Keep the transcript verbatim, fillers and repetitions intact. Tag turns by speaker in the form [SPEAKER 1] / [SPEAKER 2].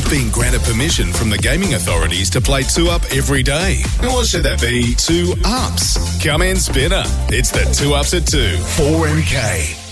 [SPEAKER 1] You've been granted permission from the gaming authorities to play two up every day. Or should that be two ups? Come in, Spinner. It's the two ups at two. four M K.